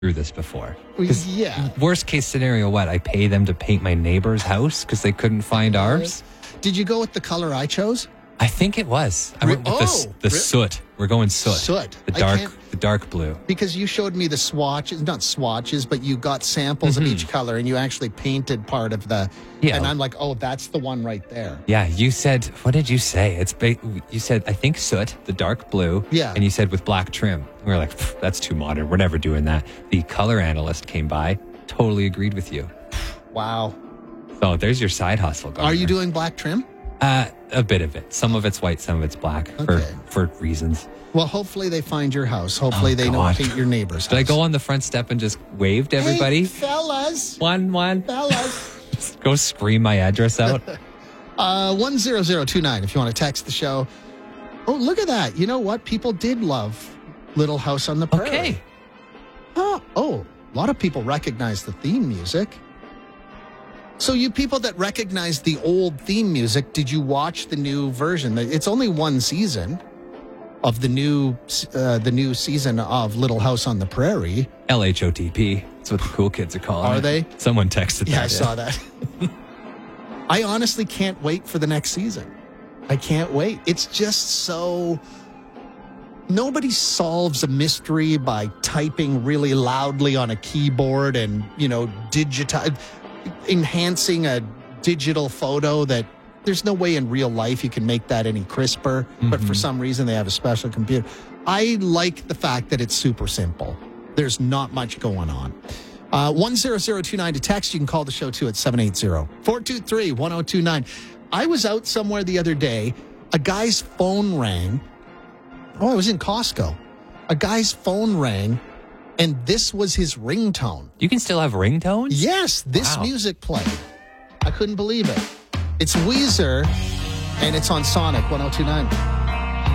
through this before. 'Cause Yeah. worst case scenario, what? I pay them to paint my neighbor's house because they couldn't find ours? Did you go with the color I chose? I think it was. I went with the soot. We're going soot. Soot. The dark blue. Because you showed me the swatches, not swatches, but you got samples of each color and you actually painted part of the. Yeah. And I'm like, oh, that's the one right there. Yeah, you said, what did you say? You said, I think soot, the dark blue. Yeah. And you said with black trim. We were like, that's too modern. We're never doing that. The color analyst came by, totally agreed with you. Wow. So there's your side hustle. Are you doing black trim? A bit of it. Some of it's white, some of it's black for reasons. Well, hopefully they find your house. Hopefully they don't paint your neighbor's house. Did I go on the front step and just wave to everybody? Hey, fellas. One. Fellas. Just go scream my address out. 10029 if you want to text the show. Oh, look at that. You know what? People did love Little House on the Prairie. Okay. Oh, a lot of people recognize the theme music. So you people that recognize the old theme music, did you watch the new version? It's only one season of the new season of Little House on the Prairie. LHOTP. That's what the cool kids are calling it. Are they? Someone texted that. Yeah, I saw that. I honestly can't wait for the next season. I can't wait. It's just so... Nobody solves a mystery by typing really loudly on a keyboard and, enhancing a digital photo that there's no way in real life you can make that any crisper, but for some reason they have a special computer. I like the fact that it's super simple. There's not much going on. 10029 to text. You can call the show too at 780-423-1029. I was out somewhere the other day. A guy's phone rang. Oh, I was in Costco. A guy's phone rang. And this was his ringtone. You can still have ringtones? Yes, this music played. I couldn't believe it. It's Weezer, and it's on Sonic 1029.